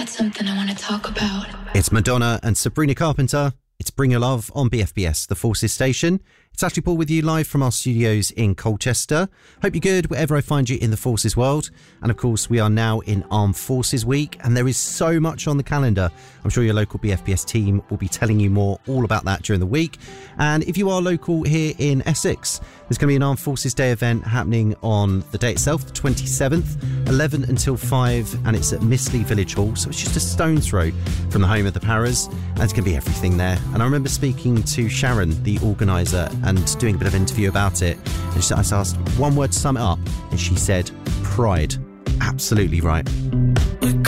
got something I want to talk about. It's Madonna and Sabrina Carpenter. It's Bring Your Love on BFBS, the Forces station. It's Ashley Paul with you live from our studios in Colchester. Hope you're good wherever I find you in the Forces world. And of course, we are now in Armed Forces Week, and there is so much on the calendar. I'm sure your local BFBS team will be telling you more all about that during the week. And if you are local here in Essex, there's going to be an Armed Forces Day event happening on the day itself, the 27th, 11 until 5, and it's at Mistley Village Hall. So it's just a stone's throw from the home of the Paras, and it's going to be everything there. And I remember speaking to Sharon, the organiser, and doing a bit of interview about it. And I asked one word to sum it up, and she said, pride. Absolutely right.